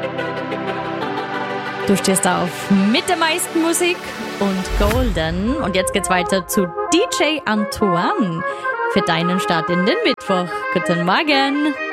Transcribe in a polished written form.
Du stehst auf mit der meisten Musik und Golden. Und jetzt geht's weiter zu DJ Antoine für deinen Start in den Mittwoch. Guten Morgen.